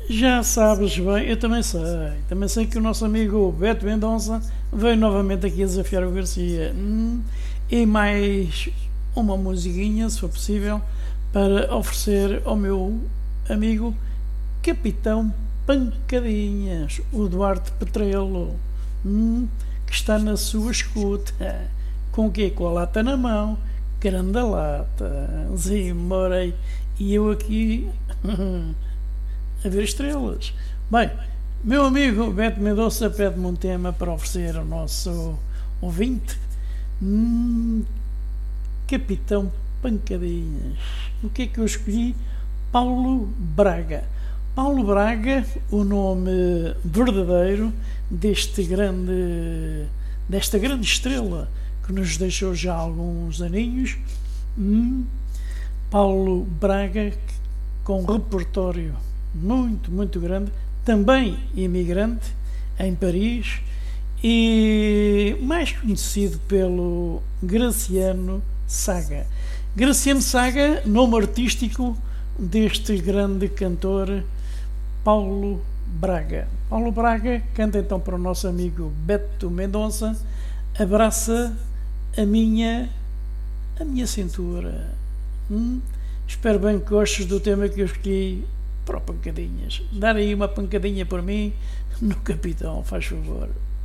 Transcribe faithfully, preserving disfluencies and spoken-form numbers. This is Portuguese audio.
Já sabes bem, eu também sei. Também sei que o nosso amigo Beto Mendonça veio novamente aqui a desafiar o Garcia. Hum, e mais uma musiquinha, se for possível, para oferecer ao meu amigo Capitão Pancadinhas, o Duarte Petrelo, hum, que está na sua escuta. Com o quê? Com a lata na mão, grande lata. Sim, morei. E eu aqui a ver estrelas. Bem, meu amigo Beto Mendonça pede-me um tema para oferecer ao nosso ouvinte. Hum, Capitão Pancadinhas. O que é que eu escolhi? Paulo Braga. Paulo Braga, o nome verdadeiro deste grande, desta grande estrela que nos deixou já há alguns aninhos. Hum, Paulo Braga, com um repertório muito, muito grande, também imigrante em Paris e mais conhecido pelo Graciano Saga. Graciano Saga, nome artístico deste grande cantor Paulo Braga. Paulo Braga canta então para o nosso amigo Beto Mendonça, Abraça a minha a minha cintura. Hum? Espero bem que gostes do tema que eu escolhi para o Pancadinhas. Dar aí uma pancadinha por mim no Capitão, faz favor.